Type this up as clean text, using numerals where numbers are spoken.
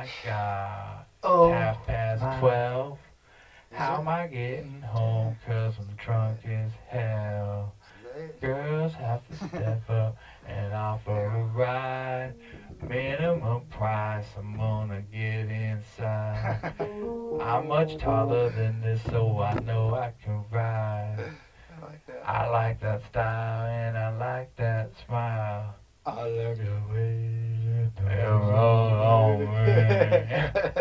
my God. Oh, 12:30. How am I getting home? 'Cause I'm drunk as hell. Girls have to step up and offer a ride. Minimum price, I'm gonna get inside. I'm much taller than this, so I know I can ride. I like that. I like that style and I like that smile. I love The way you roll on me.